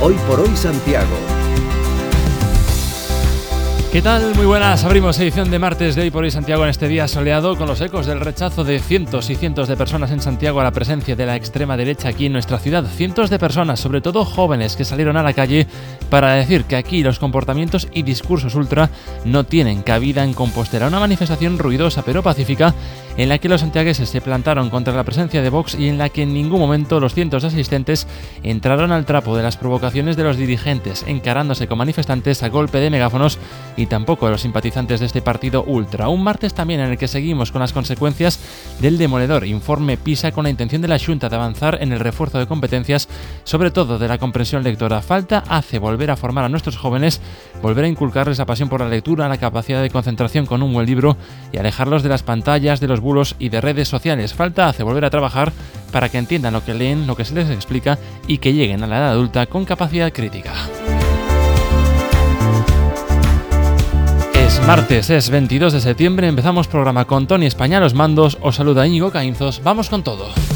Hoy por Hoy Santiago. ¿Qué tal? Muy buenas, abrimos edición de martes de Hoy por Hoy Santiago en este día soleado con los ecos del rechazo de cientos y cientos de personas en Santiago a la presencia de la extrema derecha aquí en nuestra ciudad. Cientos de personas, sobre todo jóvenes, que salieron a la calle para decir que aquí los comportamientos y discursos ultra no tienen cabida en Compostela. Una manifestación ruidosa pero pacífica en la que los santiagueses se plantaron contra la presencia de Vox y en la que en ningún momento los cientos de asistentes entraron al trapo de las provocaciones de los dirigentes, encarándose con manifestantes a golpe de megáfonos y tampoco a los simpatizantes de este partido ultra. Un martes también en el que seguimos con las consecuencias del demoledor informe PISA con la intención de la Xunta de avanzar en el refuerzo de competencias, sobre todo de la comprensión lectora. Falta hace volver a formar a nuestros jóvenes, volver a inculcarles la pasión por la lectura, la capacidad de concentración con un buen libro y alejarlos de las pantallas, de los bulos y de redes sociales. Falta hace volver a trabajar para que entiendan lo que leen, lo que se les explica y que lleguen a la edad adulta con capacidad crítica. Es martes, es 22 de septiembre, empezamos programa con Tony España a los mandos, os saluda Íñigo Caínzos, vamos con todo.